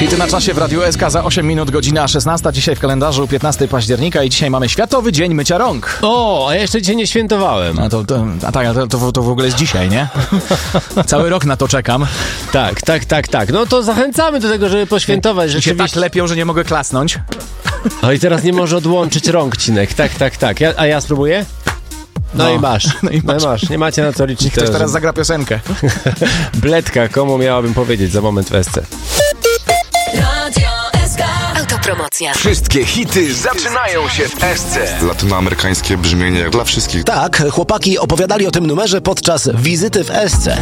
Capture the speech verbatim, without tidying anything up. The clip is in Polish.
Hity na czasie w Radiu S K za osiem minut, godzina szesnasta. Dzisiaj w kalendarzu piętnastego października i dzisiaj mamy Światowy Dzień Mycia Rąk. O, a ja jeszcze dzisiaj nie świętowałem. A to, to, a tak, to, to, to w ogóle jest dzisiaj, nie? Cały rok na to czekam. Tak, tak, tak, tak. No to zachęcamy do tego, żeby poświętować. I się Rzeczywiście. tak lepią, że nie mogę klasnąć. O, i teraz nie może odłączyć rąk, Cinek. Tak, tak, tak. Ja, a ja spróbuję? No, No. i masz. No i No masz. i masz. Nie macie na co liczyć. Ktoś teraz zagra piosenkę. Bledka, komu miałabym powiedzieć za moment w esce. Radio S K. Autopromocja. Wszystkie hity zaczynają się w S C. Latynoamerykańskie brzmienie dla wszystkich. Tak, chłopaki opowiadali o tym numerze podczas wizyty w S C.